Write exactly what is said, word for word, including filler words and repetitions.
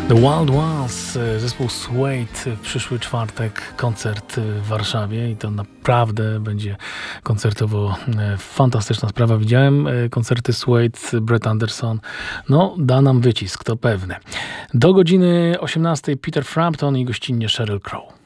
The Wild Ones, zespół Suede, w przyszły czwartek koncert w Warszawie i to naprawdę będzie koncertowo fantastyczna sprawa. Widziałem koncerty Suede, Brett Anderson, no da nam wycisk, to pewne. Do godziny osiemnastej Peter Frampton i gościnnie Sheryl Crow.